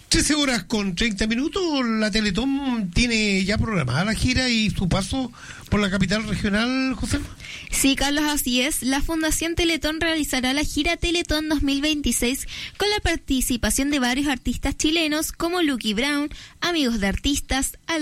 13:30. La Teletón tiene ya programada la gira y su paso por la capital regional, José. Sí, Carlos, así es. La Fundación Teletón realizará la gira Teletón 2026 con la participación de varios artistas chilenos como Lucky Brown, Amigos de Artistas,